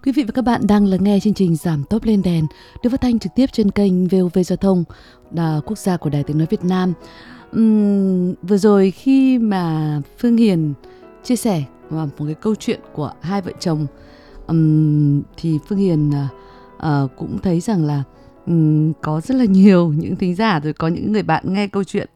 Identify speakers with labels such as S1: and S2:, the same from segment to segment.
S1: Quý vị và các bạn đang lắng nghe chương trình Giảm Tốp Lên Đèn được phát thanh trực tiếp trên kênh VOV Giao thông quốc gia của Đài Tiếng nói Việt Nam. Vừa rồi khi mà Phương Hiền chia sẻ một cái câu chuyện của hai vợ chồng, thì Phương Hiền cũng thấy rằng là có rất là nhiều những thính giả rồi có những người bạn nghe câu chuyện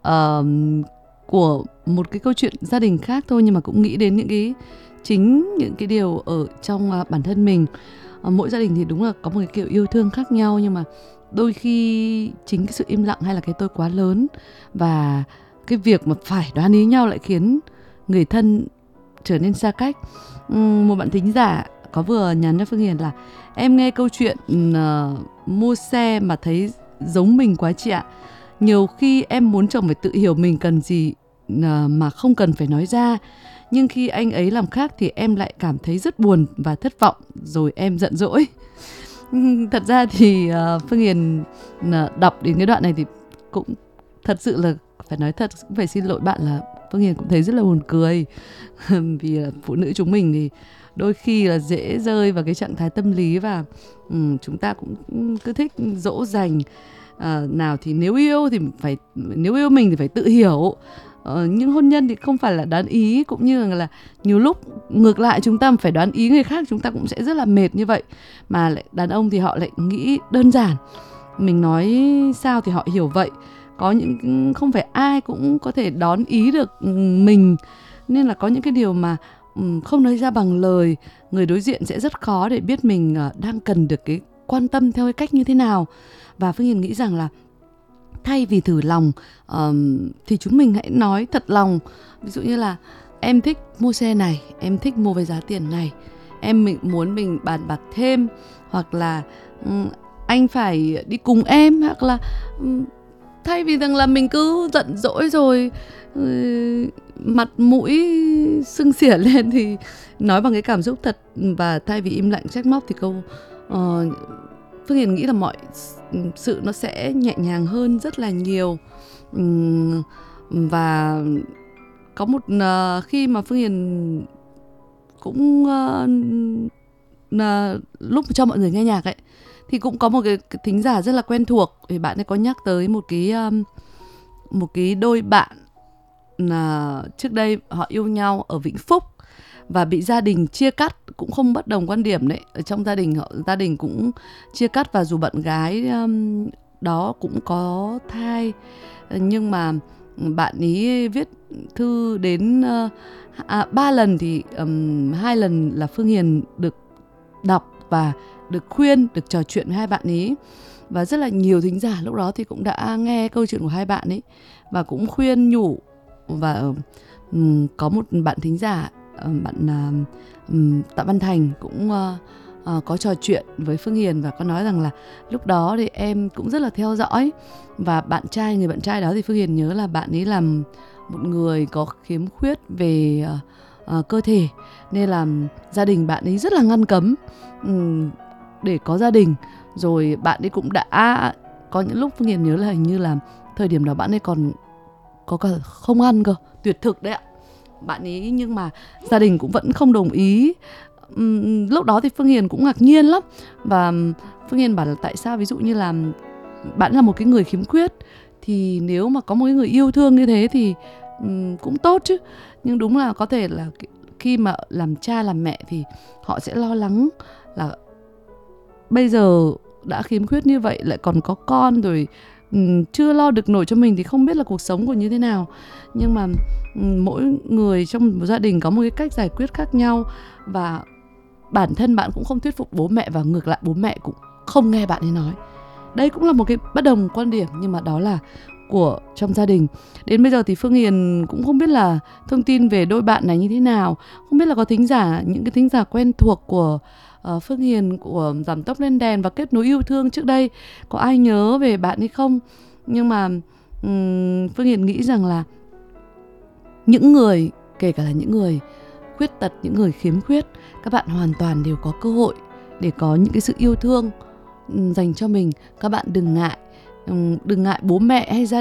S1: của một cái câu chuyện gia đình khác thôi, nhưng mà cũng nghĩ đến những cái điều ở trong bản thân mình. Mỗi gia đình thì đúng là có một cái kiểu yêu thương khác nhau, nhưng mà đôi khi chính cái sự im lặng hay là cái tôi quá lớn và cái việc mà phải đoán ý nhau lại khiến người thân trở nên xa cách. Một bạn thính giả có vừa nhắn cho Phương Hiền là: em nghe câu chuyện mua xe mà thấy giống mình quá chị ạ. Nhiều khi em muốn chồng phải tự hiểu mình cần gì mà không cần phải nói ra. Nhưng khi anh ấy làm khác thì em lại cảm thấy rất buồn và thất vọng, rồi em giận dỗi. Thật ra thì Phương Hiền đọc đến cái đoạn này thì cũng thật sự là phải nói thật, cũng phải xin lỗi bạn là Phương Hiền cũng thấy rất là buồn cười. Vì phụ nữ chúng mình thì đôi khi là dễ rơi vào cái trạng thái tâm lý và chúng ta cũng cứ thích dỗ dành. Nào thì nếu yêu mình thì phải tự hiểu. Nhưng hôn nhân thì không phải là đoán ý, cũng như là nhiều lúc ngược lại chúng ta phải đoán ý người khác, chúng ta cũng sẽ rất là mệt như vậy. Mà lại đàn ông thì họ lại nghĩ đơn giản, mình nói sao thì họ hiểu vậy. Có những không phải ai cũng có thể đón ý được mình, nên là có những cái điều mà không nói ra bằng lời, người đối diện sẽ rất khó để biết mình đang cần được cái quan tâm theo cái cách như thế nào. Và Phương Hiền nghĩ rằng là thay vì thử lòng thì chúng mình hãy nói thật lòng. Ví dụ như là em thích mua xe này, em thích mua với giá tiền này, em muốn mình bàn bạc thêm, hoặc là anh phải đi cùng em, hoặc là thay vì rằng là mình cứ giận dỗi rồi mặt mũi sưng xỉa lên thì nói bằng cái cảm xúc thật. Và thay vì im lặng trách móc thì Phương Hiền nghĩ là mọi sự nó sẽ nhẹ nhàng hơn rất là nhiều. Và có một khi mà Phương Hiền cũng lúc cho mọi người nghe nhạc ấy, thì cũng có một cái thính giả rất là quen thuộc. Thì bạn ấy có nhắc tới một cái đôi bạn là trước đây họ yêu nhau ở Vĩnh Phúc và bị gia đình chia cắt, cũng không bất đồng quan điểm đấy. Ở trong gia đình cũng chia cắt, và dù bạn gái đó cũng có thai, nhưng mà bạn ấy viết thư đến 3 lần thì 2 lần là Phương Hiền được đọc và được khuyên, được trò chuyện với hai bạn ấy. Và rất là nhiều thính giả lúc đó thì cũng đã nghe câu chuyện của hai bạn ấy và cũng khuyên nhủ. Và có một bạn thính giả, bạn Tạ Văn Thành cũng có trò chuyện với Phương Hiền và có nói rằng là lúc đó thì em cũng rất là theo dõi. Và người bạn trai đó thì Phương Hiền nhớ là bạn ấy là một người có khiếm khuyết về cơ thể, nên là gia đình bạn ấy rất là ngăn cấm để có gia đình. Rồi bạn ấy cũng đã có những lúc Phương Hiền nhớ là hình như là thời điểm đó bạn ấy còn có cả không ăn cơ, tuyệt thực đấy ạ bạn ấy, nhưng mà gia đình cũng vẫn không đồng ý. Lúc đó thì Phương Hiền cũng ngạc nhiên lắm, và Phương Hiền bảo là tại sao, ví dụ như là bạn là một cái người khiếm khuyết thì nếu mà có một cái người yêu thương như thế thì cũng tốt chứ. Nhưng đúng là có thể là khi mà làm cha làm mẹ thì họ sẽ lo lắng là bây giờ đã khiếm khuyết như vậy lại còn có con rồi, chưa lo được nổi cho mình thì không biết là cuộc sống của như thế nào. Nhưng mà mỗi người trong một gia đình có một cái cách giải quyết khác nhau, và bản thân bạn cũng không thuyết phục bố mẹ, và ngược lại bố mẹ cũng không nghe bạn ấy nói. Đây cũng là một cái bất đồng quan điểm, nhưng mà đó là của trong gia đình. Đến bây giờ thì Phương Hiền cũng không biết là thông tin về đôi bạn này như thế nào. Không biết là có những cái thính giả quen thuộc của Phương Hiền, của Giảm Tốc Lên Đèn và Kết Nối Yêu Thương trước đây, có ai nhớ về bạn hay không. Nhưng mà Phương Hiền nghĩ rằng là những người, kể cả là những người khuyết tật, những người khiếm khuyết, các bạn hoàn toàn đều có cơ hội để có những cái sự yêu thương dành cho mình. Các bạn đừng ngại bố mẹ hay gia